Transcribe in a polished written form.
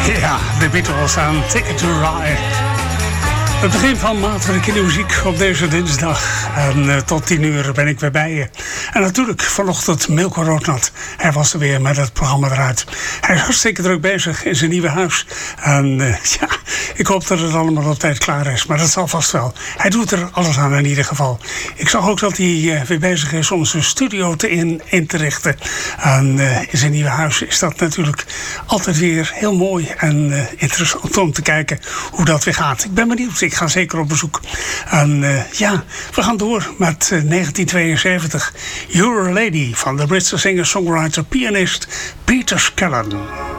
Ja, de Beatles aan Ticket to Ride. Het begin van Maatwerk in de muziek op deze dinsdag. En tot 10 uur ben ik weer bij je. En natuurlijk vanochtend Milko Roodnat. Hij was er weer met het programma eruit. Hij is hartstikke druk bezig in zijn nieuwe huis. En ja, ik hoop dat het allemaal op tijd klaar is. Maar dat zal vast wel. Hij doet er alles aan in ieder geval. Ik zag ook dat hij weer bezig is om zijn studio in te richten. En in zijn nieuwe huis is dat natuurlijk altijd weer heel mooi en interessant om te kijken hoe dat weer gaat. Ik ben benieuwd. Ik ga zeker op bezoek. En ja, we gaan door met 1972. You're a Lady van de Britse singer-songwriter-pianist Peter Skellern.